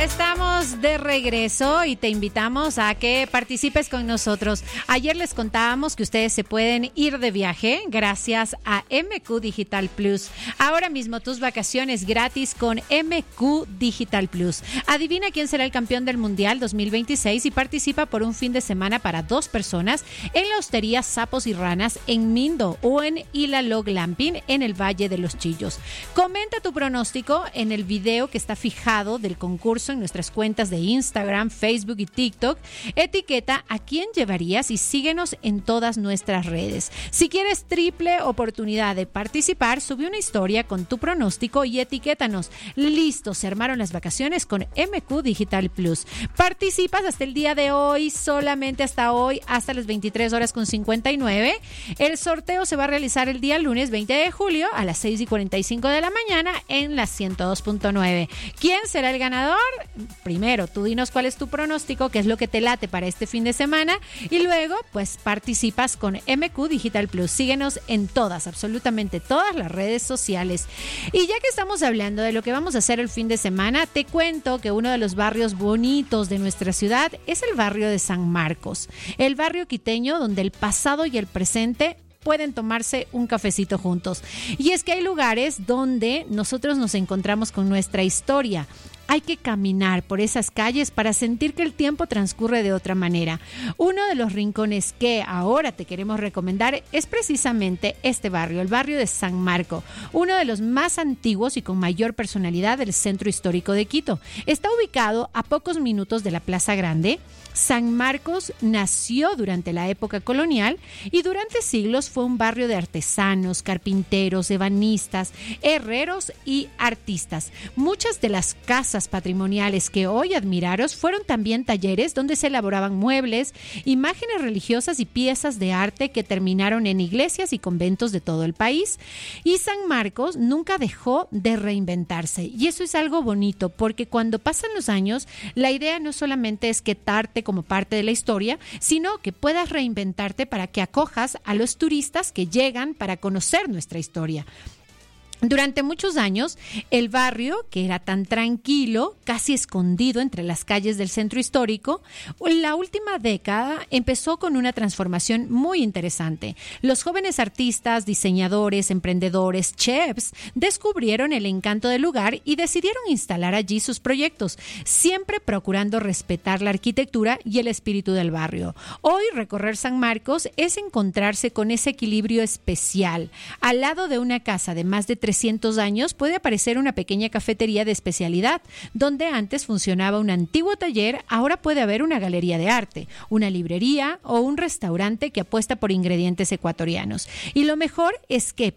Estamos de regreso y te invitamos a que participes con nosotros. Ayer les contábamos que ustedes se pueden ir de viaje gracias a MQ Digital Plus. Ahora mismo tus vacaciones gratis con MQ Digital Plus. Adivina quién será el campeón del Mundial 2026 y participa por un fin de semana para 2 personas en la hostería Sapos y Ranas en Mindo o en Ilaló Glamping en el Valle de los Chillos. Comenta tu pronóstico en el video que está fijado del concurso en nuestras cuentas de Instagram, Facebook y TikTok. Etiqueta a quién llevarías y síguenos en todas nuestras redes. Si quieres triple oportunidad de participar, sube una historia con tu pronóstico y etiquétanos. Listo, se armaron las vacaciones con MQ Digital Plus. Participas hasta el día de hoy, solamente hasta hoy, hasta las 23:59. El sorteo se va a realizar el día lunes 20 de julio a las 6:45 de la mañana en la 102.9. ¿Quién será el ganador? Primero, tú dinos cuál es tu pronóstico, qué es lo que te late para este fin de semana y luego, pues, participas con MQ Digital Plus. Síguenos en todas, absolutamente todas las redes sociales. Y ya que estamos hablando de lo que vamos a hacer el fin de semana, te cuento que uno de los barrios bonitos de nuestra ciudad es el barrio de San Marcos, el barrio quiteño donde el pasado y el presente pueden tomarse un cafecito juntos. Y es que hay lugares donde nosotros nos encontramos con nuestra historia. Hay que caminar por esas calles para sentir que el tiempo transcurre de otra manera. Uno de los rincones que ahora te queremos recomendar es precisamente este barrio, el barrio de San Marco, uno de los más antiguos y con mayor personalidad del centro histórico de Quito. Está ubicado a pocos minutos de la Plaza Grande. San Marcos nació durante la época colonial y durante siglos fue un barrio de artesanos, carpinteros, ebanistas, herreros y artistas. Muchas de las casas patrimoniales que hoy admiraros fueron también talleres donde se elaboraban muebles, imágenes religiosas y piezas de arte que terminaron en iglesias y conventos de todo el país. Y San Marcos nunca dejó de reinventarse. Y eso es algo bonito porque cuando pasan los años, la idea no solamente es quedarte como parte de la historia, sino que puedas reinventarte para que acojas a los turistas que llegan para conocer nuestra historia. Durante muchos años, el barrio, que era tan tranquilo, casi escondido entre las calles del centro histórico, la última década empezó con una transformación muy interesante. Los jóvenes artistas, diseñadores, emprendedores, chefs, descubrieron el encanto del lugar y decidieron instalar allí sus proyectos, siempre procurando respetar la arquitectura y el espíritu del barrio. Hoy, recorrer San Marcos es encontrarse con ese equilibrio especial. Al lado de una casa de más de 300 años puede aparecer una pequeña cafetería de especialidad. Donde antes funcionaba un antiguo taller, ahora puede haber una galería de arte, una librería o un restaurante que apuesta por ingredientes ecuatorianos. Y lo mejor es que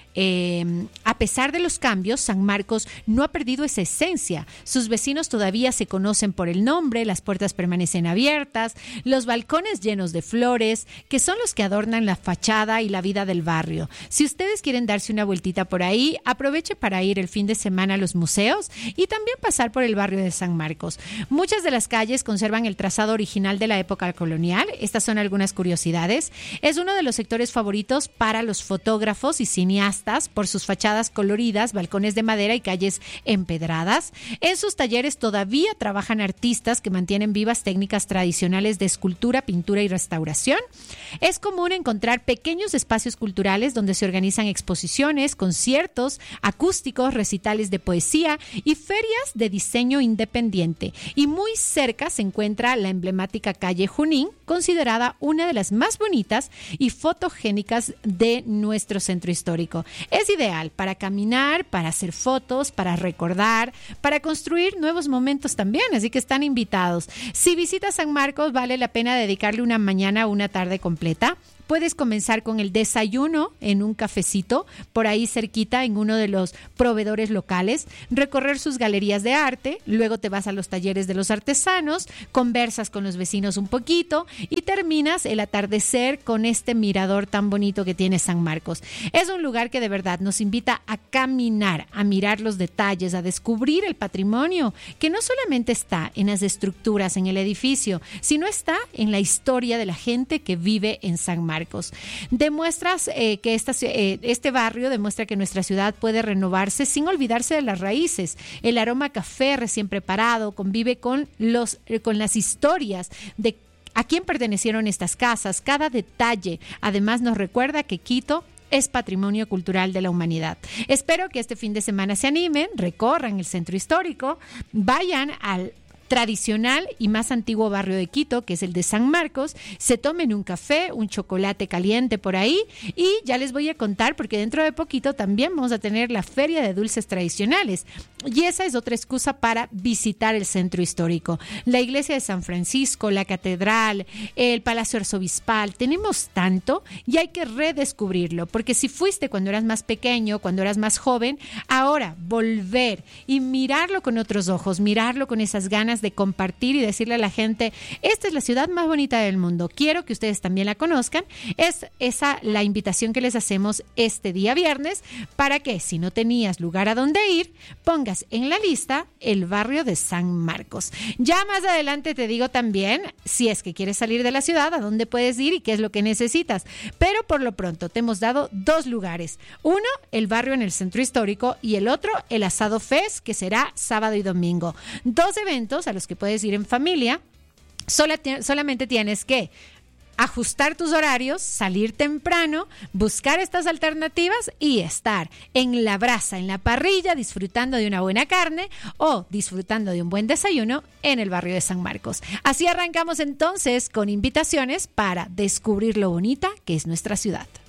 a pesar de los cambios, San Marcos no ha perdido esa esencia. Sus vecinos todavía se conocen por el nombre, las puertas permanecen abiertas, los balcones llenos de flores, que son los que adornan la fachada y la vida del barrio. Si ustedes quieren darse una vueltita por ahí, aproveche para ir el fin de semana a los museos y también pasar por el barrio de San Marcos. Muchas de las calles conservan el trazado original de la época colonial. Estas son algunas curiosidades. Es uno de los sectores favoritos para los fotógrafos y cineastas por sus fachadas coloridas, balcones de madera y calles empedradas. En sus talleres todavía trabajan artistas que mantienen vivas técnicas tradicionales de escultura, pintura y restauración. Es común encontrar pequeños espacios culturales donde se organizan exposiciones, conciertos acústicos, recitales de poesía y ferias de diseño independiente. Y muy cerca se encuentra la emblemática calle Junín, considerada una de las más bonitas y fotogénicas de nuestro centro histórico. Es ideal para caminar, para hacer fotos, para recordar, para construir nuevos momentos también, así que están invitados. Si visitas San Marcos, vale la pena dedicarle una mañana o una tarde completa. Puedes comenzar con el desayuno en un cafecito, por ahí cerquita en uno de los proveedores locales, recorrer sus galerías de arte, luego te vas a los talleres de los artesanos, conversas con los vecinos un poquito y terminas el atardecer con este mirador tan bonito que tiene San Marcos. Es un lugar que de verdad nos invita a caminar, a mirar los detalles, a descubrir el patrimonio que no solamente está en las estructuras, en el edificio, sino está en la historia de la gente que vive en San Marcos. Marcos. Demuestras que este barrio demuestra que nuestra ciudad puede renovarse sin olvidarse de las raíces. El aroma a café recién preparado convive con las historias de a quién pertenecieron estas casas. Cada detalle además nos recuerda que Quito es patrimonio cultural de la humanidad. Espero que este fin de semana se animen, recorran el centro histórico, vayan al tradicional y más antiguo barrio de Quito, que es el de San Marcos, se tomen un café, un chocolate caliente por ahí, y ya les voy a contar, porque dentro de poquito también vamos a tener la Feria de Dulces Tradicionales, y esa es otra excusa para visitar el centro histórico. La iglesia de San Francisco, la catedral, el Palacio Arzobispal, tenemos tanto y hay que redescubrirlo, porque si fuiste cuando eras más pequeño, cuando eras más joven, ahora volver y mirarlo con otros ojos, mirarlo con esas ganas de compartir y decirle a la gente, esta es la ciudad más bonita del mundo, quiero que ustedes también la conozcan. Es esa la invitación que les hacemos este día viernes, para que si no tenías lugar a donde ir, pongas en la lista el barrio de San Marcos. Ya más adelante te digo también, si es que quieres salir de la ciudad, a dónde puedes ir y qué es lo que necesitas, pero por lo pronto te hemos dado 2 lugares, uno, el barrio en el centro histórico, y el otro, el Asado Fest, que será sábado y domingo. 2 eventos a los que puedes ir en familia. Solamente tienes que ajustar tus horarios, salir temprano, buscar estas alternativas y estar en la brasa, en la parrilla, disfrutando de una buena carne o disfrutando de un buen desayuno en el barrio de San Marcos. Así arrancamos entonces con invitaciones para descubrir lo bonita que es nuestra ciudad.